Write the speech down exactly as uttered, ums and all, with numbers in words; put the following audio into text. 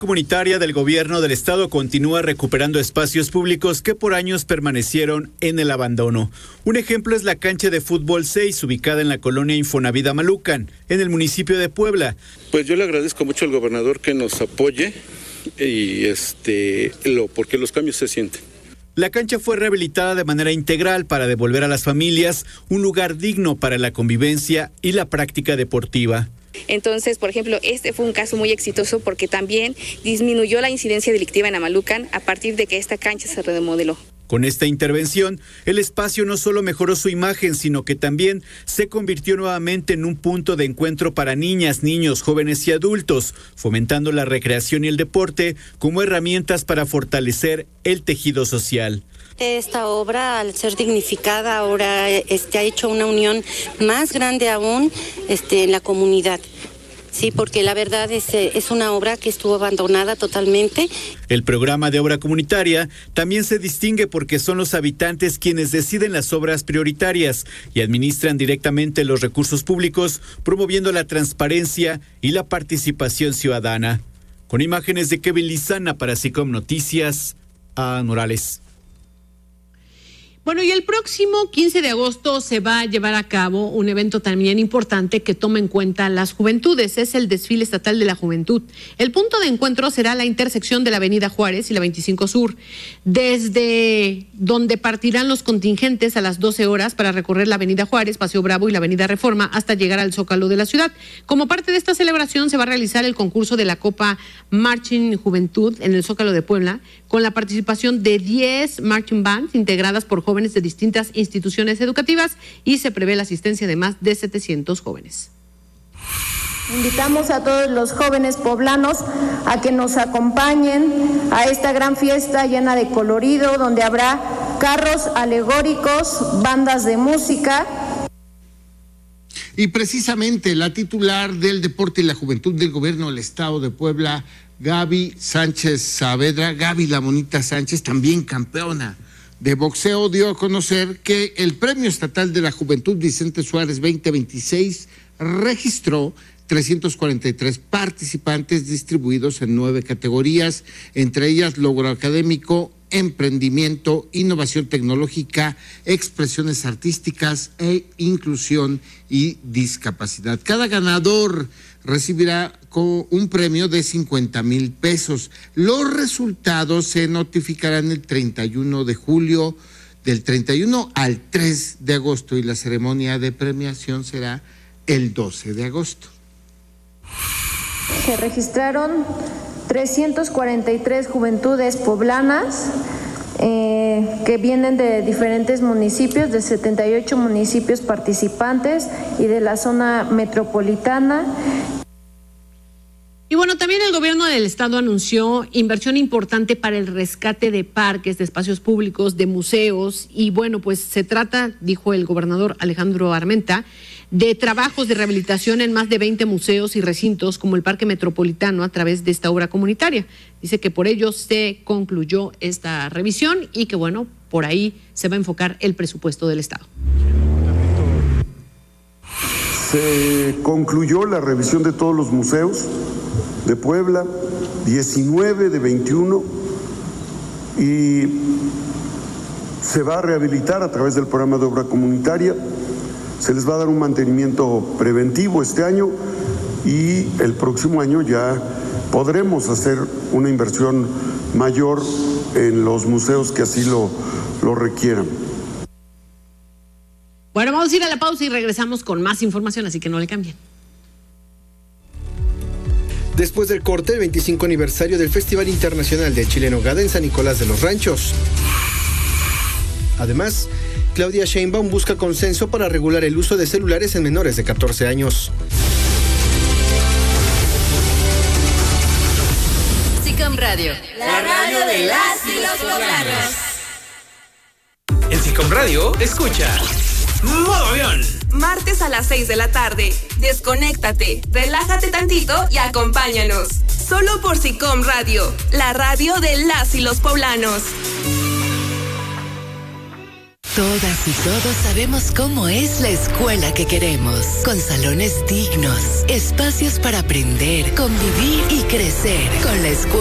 Comunitaria del Gobierno del Estado continúa recuperando espacios públicos que por años permanecieron en el abandono. Un ejemplo es la cancha de fútbol seis, ubicada en la colonia Infonavit Amalucan, en el municipio de Puebla. Pues yo le agradezco mucho al gobernador que nos apoye y este lo porque los cambios se sienten. La cancha fue rehabilitada de manera integral para devolver a las familias un lugar digno para la convivencia y la práctica deportiva. Entonces, por ejemplo, este fue un caso muy exitoso porque también disminuyó la incidencia delictiva en Amalucan a partir de que esta cancha se remodeló. Con esta intervención, el espacio no solo mejoró su imagen, sino que también se convirtió nuevamente en un punto de encuentro para niñas, niños, jóvenes y adultos, fomentando la recreación y el deporte como herramientas para fortalecer el tejido social. Esta obra, al ser dignificada, ahora este, ha hecho una unión más grande aún este, en la comunidad. Sí, porque la verdad es, es una obra que estuvo abandonada totalmente. El programa de obra comunitaria también se distingue porque son los habitantes quienes deciden las obras prioritarias y administran directamente los recursos públicos, promoviendo la transparencia y la participación ciudadana. Con imágenes de Kevin Lizana para SICOM Noticias, a Morales. Bueno, y el próximo quince de agosto se va a llevar a cabo un evento también importante que toma en cuenta las juventudes. Es el Desfile Estatal de la Juventud. El punto de encuentro será la intersección de la Avenida Juárez y la veinticinco Sur, desde donde partirán los contingentes a las doce horas para recorrer la Avenida Juárez, Paseo Bravo y la Avenida Reforma hasta llegar al Zócalo de la ciudad. Como parte de esta celebración se va a realizar el concurso de la Copa Marching Juventud en el Zócalo de Puebla, con la participación de diez marching bands integradas por jóvenes jóvenes de distintas instituciones educativas y se prevé la asistencia de más de setecientos jóvenes. Invitamos a todos los jóvenes poblanos a que nos acompañen a esta gran fiesta llena de colorido, donde habrá carros alegóricos, bandas de música. Y precisamente la titular del Deporte y la Juventud del Gobierno del Estado de Puebla, Gaby Sánchez Saavedra, Gaby la Bonita Sánchez, también campeona de boxeo, dio a conocer que el Premio Estatal de la Juventud Vicente Suárez veinte veintiséis registró trescientos cuarenta y tres participantes distribuidos en nueve categorías, entre ellas logro académico, emprendimiento, innovación tecnológica, expresiones artísticas e inclusión y discapacidad. Cada ganador recibirá con un premio de cincuenta mil pesos. Los resultados se notificarán el treinta y uno de julio, del treinta y uno al tres de agosto, y la ceremonia de premiación será el doce de agosto. Se registraron trescientas cuarenta y tres juventudes poblanas eh, que vienen de diferentes municipios, de setenta y ocho municipios participantes y de la zona metropolitana. Y bueno, también el gobierno del estado anunció inversión importante para el rescate de parques, de espacios públicos, de museos. Y bueno, pues se trata, dijo el gobernador Alejandro Armenta, de trabajos de rehabilitación en más de veinte museos y recintos como el Parque Metropolitano a través de esta obra comunitaria. Dice que por ello se concluyó esta revisión y que bueno, por ahí se va a enfocar el presupuesto del estado. Se concluyó la revisión de todos los museos de Puebla, diecinueve de veintiuno, y se va a rehabilitar a través del programa de obra comunitaria. Se les va a dar un mantenimiento preventivo este año y el próximo año ya podremos hacer una inversión mayor en los museos que así lo, lo requieran. Bueno, vamos a ir a la pausa y regresamos con más información, así que no le cambien. Después del corte, el veinticinco aniversario del Festival Internacional de Chile en Nogada en San Nicolás de los Ranchos. Además, Claudia Sheinbaum busca consenso para regular el uso de celulares en menores de catorce años. SICOM Radio, la radio de las y los poblanos. En SICOM Radio, escucha Modo Avión. Martes a las seis de la tarde. Desconéctate, relájate tantito y acompáñanos. Solo por SICOM Radio, la radio de las y los poblanos. Todas y todos sabemos cómo es la escuela que queremos, con salones dignos, espacios para aprender, convivir y crecer. Con la escuela